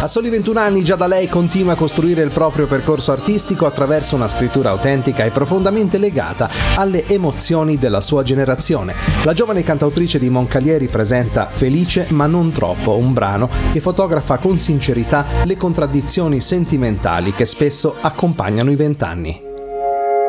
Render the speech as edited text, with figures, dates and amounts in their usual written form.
A soli 21 anni già da lei continua a costruire il proprio percorso artistico attraverso una scrittura autentica e profondamente legata alle emozioni della sua generazione. La giovane cantautrice di Moncalieri presenta Felice ma non troppo, un brano che fotografa con sincerità le contraddizioni sentimentali che spesso accompagnano i 20 anni.